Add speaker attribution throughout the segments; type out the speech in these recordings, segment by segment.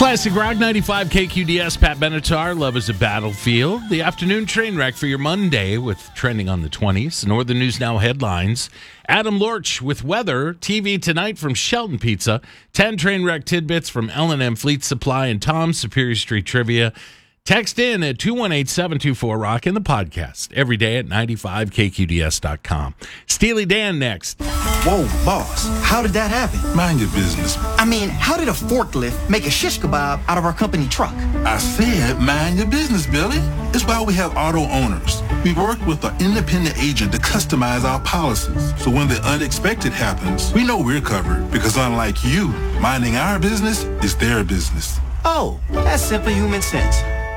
Speaker 1: Classic Rock 95 KQDS, Pat Benatar, Love is a Battlefield. The afternoon train wreck for your Monday with trending on the 20s. Northern News Now headlines. Adam Lorch with weather. TV tonight from Shelton Pizza. 10 train wreck tidbits from L&M Fleet Supply and Tom's Superior Street Trivia. Text in at 218-724-ROCK in the podcast every day at 95KQDS.com. Steely Dan next.
Speaker 2: Whoa, boss, how did that happen?
Speaker 3: Mind your business.
Speaker 2: I mean, how did a forklift make a shish kebab out of our company truck?
Speaker 3: I said mind your business, Billy. It's why we have auto owners. We work with an independent agent to customize our policies. So when the unexpected happens, we know we're covered because unlike you, minding our business is their business.
Speaker 2: Oh, that's simple human sense.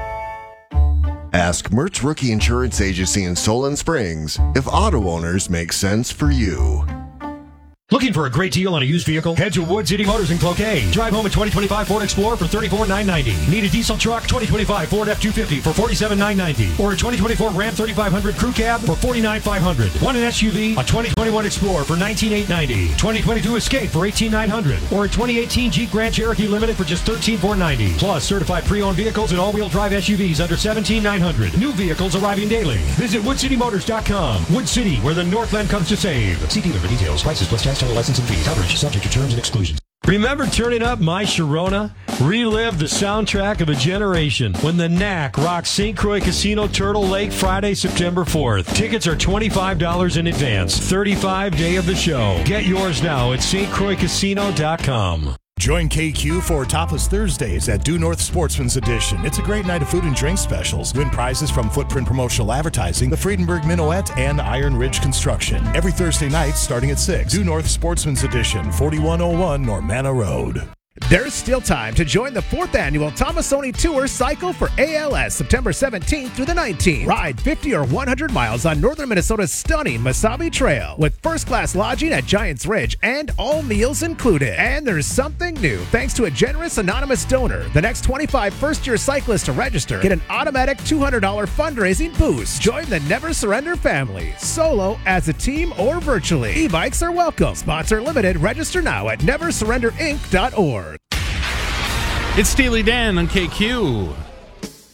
Speaker 4: Ask Mertz Rookie Insurance Agency in Solon Springs if auto owners make sense for you.
Speaker 5: Looking for a great deal on a used vehicle? Head to Wood City Motors in Cloquet. Drive home a 2025 Ford Explorer for $34,990. Need a diesel truck? 2025 Ford F-250 for $47,990. Or a 2024 Ram 3500 Crew Cab for $49,500. Want an SUV? A 2021 Explorer for $19,890. 2022 Escape for $18,900. Or a 2018 Jeep Grand Cherokee Limited for just $13,490. Plus certified pre-owned vehicles and all-wheel drive SUVs under $17,900. New vehicles arriving daily. Visit WoodCityMotors.com. Wood City, where the Northland comes to save. See dealer for details. Prices plus tax, title, license, and fees. Coverage subject to terms and exclusions.
Speaker 6: Remember turning up My Sharona? Relive the soundtrack of a generation when the Knack rocks St. Croix Casino Turtle Lake Friday, September 4th. Tickets are $25 in advance. 35 day of the show. Get yours now at stcroixcasino.com.
Speaker 7: Join KQ for Topless Thursdays at Due North Sportsman's Edition. It's a great night of food and drink specials. Win prizes from Footprint Promotional Advertising, the Friedenberg Minuet, and Iron Ridge Construction. Every Thursday night starting at 6. Due North Sportsman's Edition, 4101 Normanna Road.
Speaker 8: There's still time to join the 4th annual Tomasoni Tour Cycle for ALS, September 17th through the 19th. Ride 50 or 100 miles on northern Minnesota's stunning Mesabi Trail with first-class lodging at Giants Ridge and all meals included. And there's something new. Thanks to a generous anonymous donor, the next 25 first-year cyclists to register get an automatic $200 fundraising boost. Join the Never Surrender family, solo, as a team, or virtually. E-bikes are welcome. Sponsor limited. Register now at neversurrenderinc.org.
Speaker 1: It's Steely Dan on KQ.